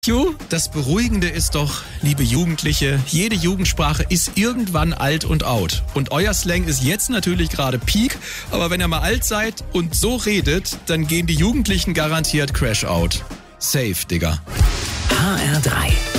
Das Beruhigende ist doch, liebe Jugendliche, jede Jugendsprache ist irgendwann alt und out. Und euer Slang ist jetzt natürlich gerade Peak, aber wenn ihr mal alt seid und so redet, dann gehen die Jugendlichen garantiert Crash out. Safe, Digga. HR3